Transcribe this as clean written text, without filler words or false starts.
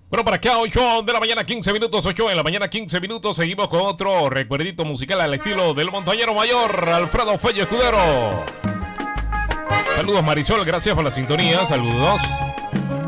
Bueno, para acá, 8 de la mañana, 15 minutos, 8 de la mañana, 15 minutos. Seguimos con otro recuerdito musical al estilo del montañero mayor, Alfredo Felle Escudero. Saludos, Marisol, gracias por la sintonía. Saludos.